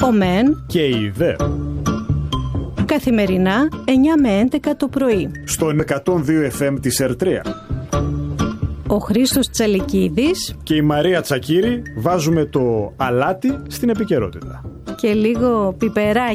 ο ΜΕΝ και η ΔΕ. Καθημερινά 9 με 11 το πρωί. Στον 102 FM της Ερτρέα. Ο Χρήστος Τσαλικίδης και η Μαρία Τσακύρη βάζουμε το αλάτι στην επικαιρότητα. Και λίγο πιπεράκι.